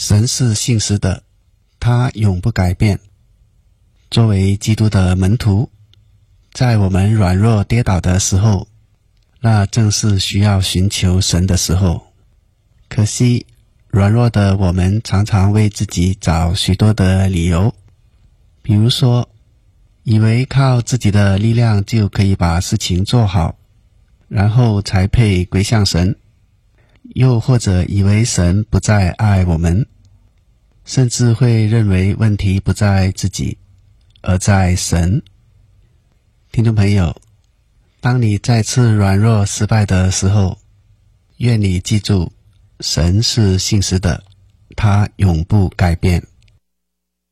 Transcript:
神是信实的，他永不改变。作为基督的门徒，在我们软弱跌倒的时候，那正是需要寻求神的时候。可惜软弱的我们常常为自己找许多的理由，比如说以为靠自己的力量就可以把事情做好，然后才配归向神，又或者以为神不再爱我们，甚至会认为问题不在自己，而在神。听众朋友，当你再次软弱失败的时候，愿你记住，神是信实的，他永不改变。